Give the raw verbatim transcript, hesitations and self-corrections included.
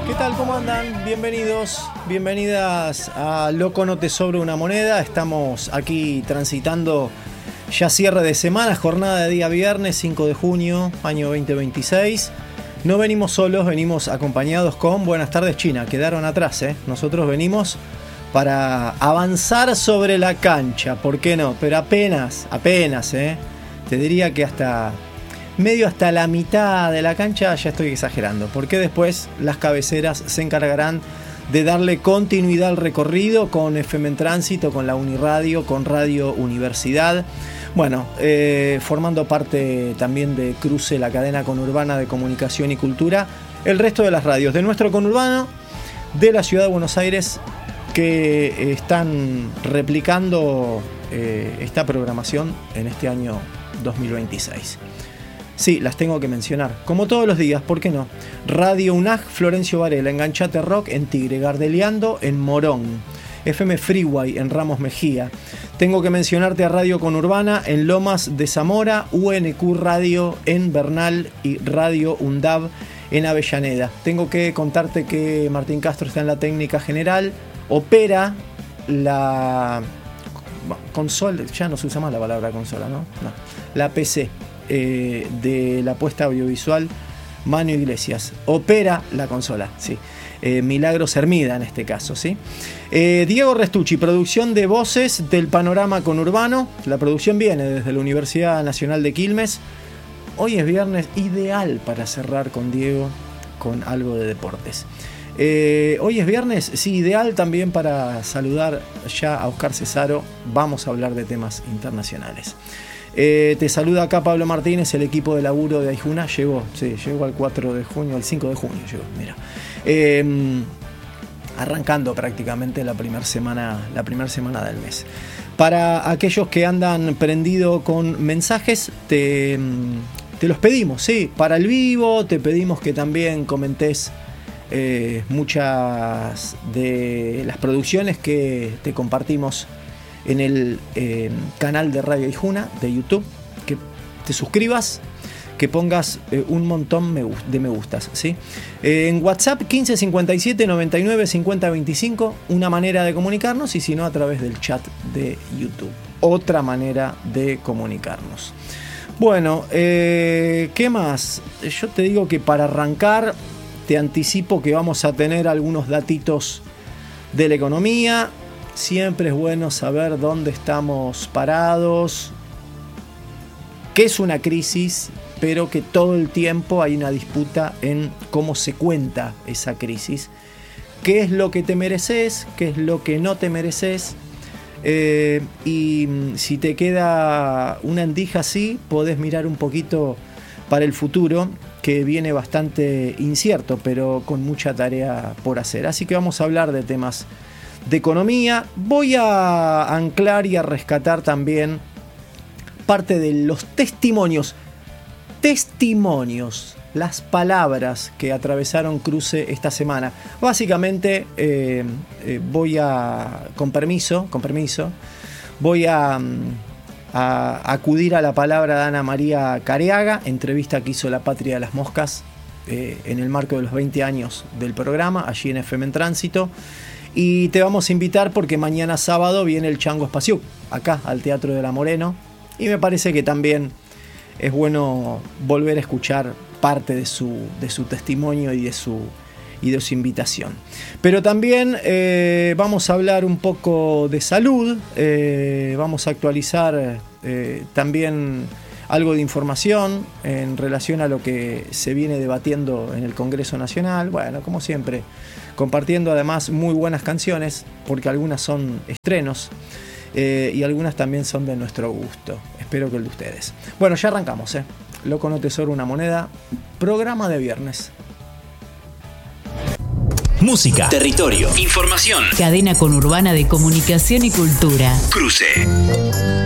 ¿Qué tal? ¿Cómo andan? Bienvenidos, bienvenidas a Loco No Te Sobra Una Moneda. Estamos aquí transitando ya cierre de semana, jornada de día viernes, cinco de junio, año veinte veintiséis. No venimos solos, venimos acompañados con Buenas tardes China, quedaron atrás, ¿eh? Nosotros venimos para avanzar sobre la cancha, ¿por qué no? Pero apenas, apenas, ¿eh? Te diría que hasta... medio hasta la mitad de la cancha ya estoy exagerando, porque después las cabeceras se encargarán de darle continuidad al recorrido con F M en Tránsito, con la Uniradio, con Radio Universidad. Bueno, eh, formando parte también de Cruce, la cadena conurbana de comunicación y cultura, el resto de las radios de nuestro conurbano, de la ciudad de Buenos Aires, que están replicando eh, esta programación en este año dos mil veintiséis. Sí, las tengo que mencionar, como todos los días, ¿por qué no? Radio UNAG, Florencio Varela, Enganchate Rock en Tigre, Gardeliando en Morón, F M Freeway en Ramos Mejía. Tengo que mencionarte a Radio Conurbana en Lomas de Zamora, U N Q Radio en Bernal y Radio UNDAV en Avellaneda. Tengo que contarte que Martín Castro está en la técnica general, opera la consola, ya no se usa más la palabra consola, ¿no? No, la P C. Eh, de la apuesta audiovisual, Manu Iglesias opera la consola, sí. eh, Milagros Hermida en este caso, sí. eh, Diego Restucci, producción de voces del panorama conurbano. La producción viene desde la Universidad Nacional de Quilmes. Hoy es viernes, ideal para cerrar con Diego con algo de deportes. Eh, hoy es viernes, sí, ideal también para saludar ya a Oscar Cesaro. Vamos a hablar de temas internacionales. Eh, te saluda acá Pablo Martínez, el equipo de laburo de Aijuna. Llegó, sí, llegó al cuatro de junio, al cinco de junio llegó, mira. Eh, arrancando prácticamente la primera semana, la primera semana del mes. Para aquellos que andan prendido con mensajes, te, te los pedimos, sí. Para el vivo, te pedimos que también comentes eh, muchas de las producciones que te compartimos en el eh, canal de Radio Aijuna de YouTube, que te suscribas, que pongas eh, un montón de me gustas, ¿sí? Eh, en WhatsApp quince cincuenta y siete noventa y nueve cincuenta veinticinco, una manera de comunicarnos, y si no, a través del chat de YouTube, otra manera de comunicarnos. Bueno, eh, ¿qué más? Yo te digo que para arrancar, te anticipo que vamos a tener algunos datitos de la economía. Siempre es bueno saber dónde estamos parados, qué es una crisis, pero que todo el tiempo hay una disputa en cómo se cuenta esa crisis. ¿Qué es lo que te mereces? ¿Qué es lo que no te mereces? Eh, y si te queda una endija así, podés mirar un poquito para el futuro, que viene bastante incierto, pero con mucha tarea por hacer. Así que vamos a hablar de temas de economía. Voy a anclar y a rescatar también parte de los testimonios, testimonios, las palabras que atravesaron Cruce esta semana. Básicamente eh, eh, voy a, con permiso, con permiso, voy a, a acudir a la palabra de Ana María Careaga, entrevista que hizo La Patria de las Moscas eh, en el marco de los veinte años del programa, allí en F M en Tránsito. Y te vamos a invitar porque mañana sábado viene el Chango Espaciuc, acá al Teatro de la Moreno. Y me parece que también es bueno volver a escuchar parte de su, de su testimonio y de su, y de su invitación. Pero también eh, vamos a hablar un poco de salud, eh, vamos a actualizar eh, también algo de información en relación a lo que se viene debatiendo en el Congreso Nacional. Bueno, como siempre, compartiendo además muy buenas canciones, porque algunas son estrenos eh, y algunas también son de nuestro gusto. Espero que el de ustedes. Bueno, ya arrancamos, ¿eh? Loco No Te Sobra Una Moneda, programa de viernes. Música, territorio, información. Cadena conurbana de comunicación y cultura. Cruce.